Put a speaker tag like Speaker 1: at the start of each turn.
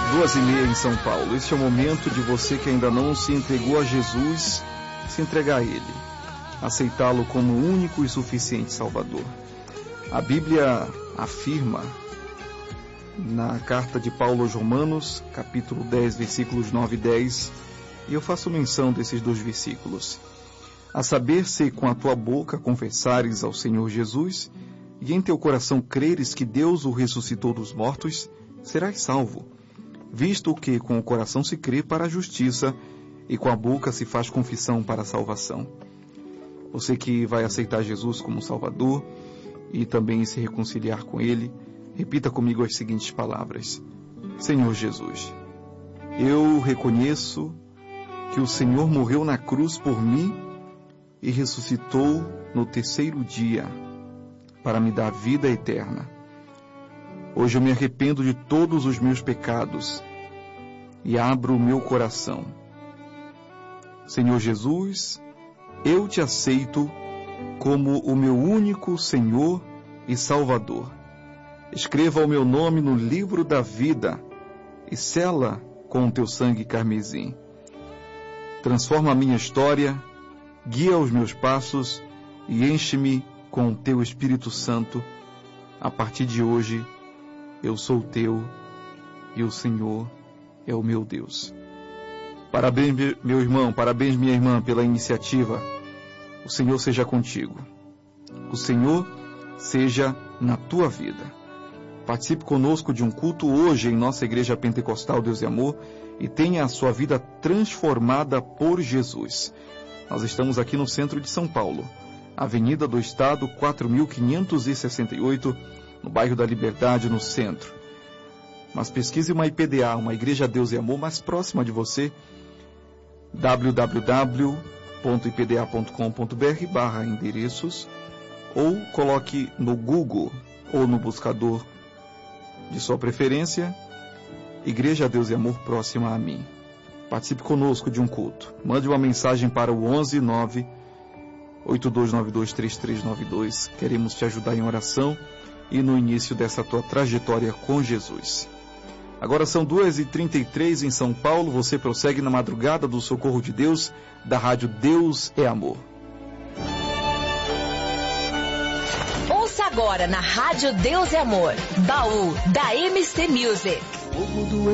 Speaker 1: 2h30 em São Paulo. Este é o momento de você que ainda não se entregou a Jesus, se entregar a Ele, aceitá-lo como o único e suficiente Salvador. A Bíblia afirma, na carta de Paulo aos Romanos, capítulo 10, versículos 9 e 10, e eu faço menção desses dois versículos. A saber, se com a tua boca confessares ao Senhor Jesus, e em teu coração creres que Deus o ressuscitou dos mortos, serás salvo, visto que com o coração se crê para a justiça e com a boca se faz confissão para a salvação. Você que vai aceitar Jesus como Salvador e também se reconciliar com Ele, repita comigo as seguintes palavras. Senhor Jesus, eu reconheço que o Senhor morreu na cruz por mim e ressuscitou no terceiro dia para me dar vida eterna. Hoje eu me arrependo de todos os meus pecados e abro o meu coração. Senhor Jesus, eu te aceito como o meu único Senhor e Salvador. Escreva o meu nome no livro da vida e sela com o teu sangue carmesim. Transforma a minha história, guia os meus passos e enche-me com o teu Espírito Santo. A partir de hoje, eu sou teu e o Senhor é o meu Deus. Parabéns, meu irmão, parabéns, minha irmã, pela iniciativa. O Senhor seja contigo. O Senhor seja na tua vida. Participe conosco de um culto hoje em nossa Igreja Pentecostal Deus e Amor e tenha a sua vida transformada por Jesus. Nós estamos aqui no centro de São Paulo, Avenida do Estado, 4.568, no bairro da Liberdade, no centro. Mas pesquise uma IPDA, uma Igreja Deus e Amor mais próxima de você, www.ipda.com.br/endereços, ou coloque no Google ou no buscador de sua preferência, Igreja Deus e Amor próxima a mim. Participe conosco de um culto. Mande uma mensagem para o 11 9 8292 3392. Queremos te ajudar em oração e no início dessa tua trajetória com Jesus. Agora são 2h33 em São Paulo. Você prossegue na madrugada do Socorro de Deus, da Rádio Deus é Amor.
Speaker 2: Ouça agora na Rádio Deus é Amor, Baú da MC Music.